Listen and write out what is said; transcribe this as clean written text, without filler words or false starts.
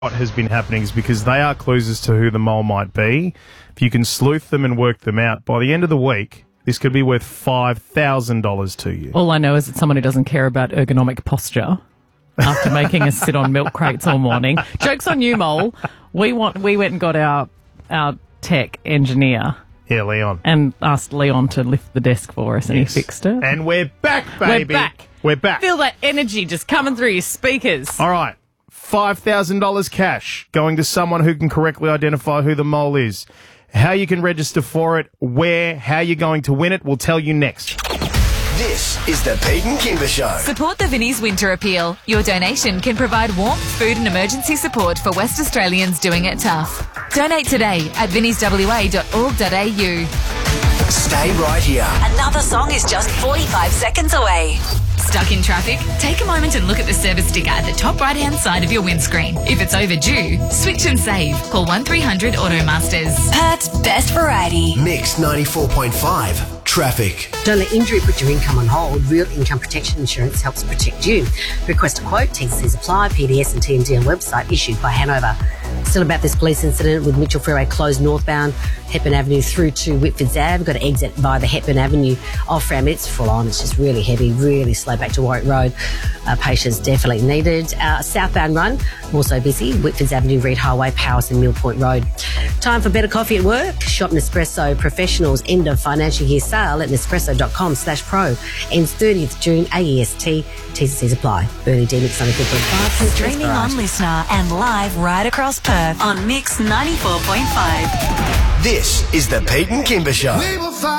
what has been happening is because they are clues as to who the mole might be. If you can sleuth them and work them out, by the end of the week, this could be worth $5,000 to you. All I know is it's someone who doesn't care about ergonomic posture after making us sit on milk crates all morning. Joke's on you, Mole. We went and got our tech engineer. Yeah, Leon. And asked Leon to lift the desk for us, and he fixed it. And we're back, baby. We're back. Feel that energy just coming through your speakers. All right. $5,000 cash going to someone who can correctly identify who the mole is. How you can register for it, where, how you're going to win it, we'll tell you next. This is the Pete and Kimber Show. Support the Vinnie's Winter Appeal. Your donation can provide warmth, food and emergency support for West Australians doing it tough. Donate today at vinnieswa.org.au. Stay right here. Another song is just 45 seconds away. Stuck in traffic? Take a moment and look at the service sticker at the top right-hand side of your windscreen. If it's overdue, switch and save. Call 1300 Automasters. Perth's best variety. Mix 94.5. Traffic. Don't let injury put your income on hold. Real Income Protection Insurance helps protect you. Request a quote, T&Cs apply, PDS and TMDN website issued by Hanover. Still about this police incident with Mitchell Freeway closed northbound, Hepburn Avenue through to Whitfords Ave. We've got to exit via the Hepburn Avenue off-ramp. It's full on. It's just really heavy, really slow back to Warwick Road. Patience definitely needed. Southbound run, also busy. Whitfords Avenue, Reed Highway, Powers and Mill Point Road. Time for better coffee at work. Shop Nespresso Professionals end of financial year sale at nespresso.com/pro. Ends 30th June, AEST. T&Cs apply. Bernie D, Mix 94.5. Streaming on Listener and live right across Perth on Mix 94.5. This is the Pete and Kimber Show.